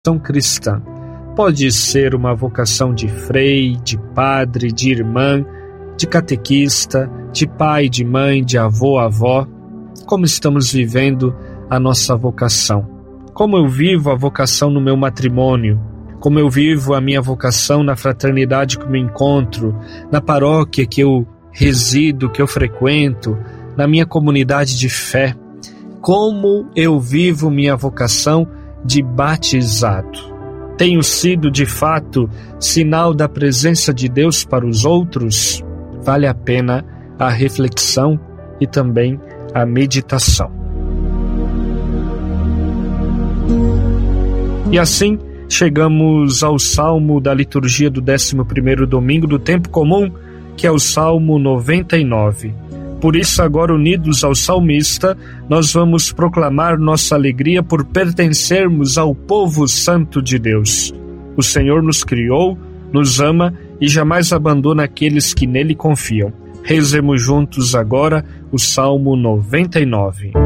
vocação cristã. Pode ser uma vocação de frei, de padre, de irmã, de catequista, de pai, de mãe, de avô, avó. Como estamos vivendo a nossa vocação? Como eu vivo a vocação no meu matrimônio? Como eu vivo a minha vocação na fraternidade que me encontro, na paróquia que eu resido, que eu frequento, na minha comunidade de fé? Como eu vivo minha vocação de batizado? Tenho sido, de fato, sinal da presença de Deus para os outros? Vale a pena a reflexão e também a meditação. E assim, chegamos ao salmo da liturgia do 11º domingo do tempo comum, que é o Salmo 99. Por isso, agora unidos ao salmista, nós vamos proclamar nossa alegria por pertencermos ao povo santo de Deus. O Senhor nos criou, nos ama e jamais abandona aqueles que nele confiam. Rezemos juntos agora o Salmo 99.